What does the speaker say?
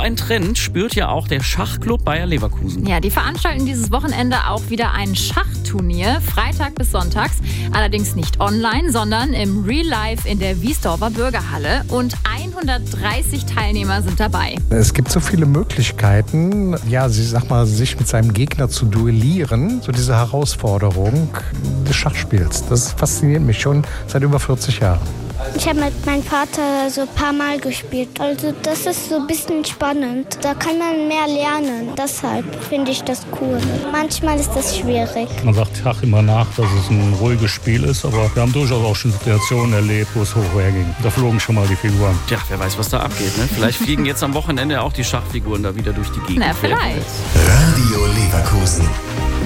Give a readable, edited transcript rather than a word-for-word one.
einen Trend spürt ja auch der Schachclub Bayer Leverkusen. Ja, die veranstalten dieses Wochenende auch wieder ein Schachturnier, Freitag bis Sonntags. Allerdings nicht online, sondern im Real Life in der Wiesdorfer Bürgerhalle. Und 130 Teilnehmer sind dabei. Es gibt so viele Möglichkeiten, sich mit seinem Gegner zu duellieren. So diese Herausforderung des Schachspiels. Das fasziniert mich schon seit über 40 Jahren. Ich habe mit meinem Vater so ein paar Mal gespielt. Also das ist so ein bisschen spannend. Da kann man mehr lernen. Deshalb finde ich das cool. Manchmal ist das schwierig. Man sagt Schach immer nach, dass es ein ruhiges Spiel ist. Aber wir haben durchaus auch schon Situationen erlebt, wo es hoch herging. Da flogen schon mal die Figuren. Ja, wer weiß, was da abgeht. Ne? Vielleicht fliegen jetzt am Wochenende auch die Schachfiguren da wieder durch die Gegend. Na, vielleicht. Radio Leverkusen.